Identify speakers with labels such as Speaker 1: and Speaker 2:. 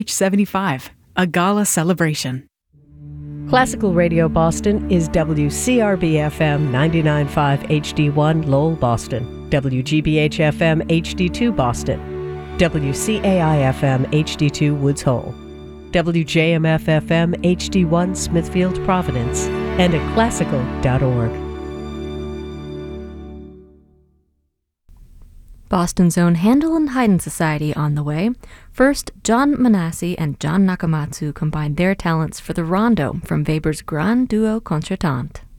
Speaker 1: 75, a gala celebration.
Speaker 2: Classical Radio Boston is WCRB-FM 99.5 HD1 Lowell, Boston, WGBH-FM HD2 Boston, WCAI-FM HD2 Woods Hole, WJMF-FM HD1 Smithfield, Providence, and at classical.org.
Speaker 3: Boston's own Handel and Haydn Society on the way. First, John Manassi and John Nakamatsu combined their talents for the rondo from Weber's Grand Duo Concertante.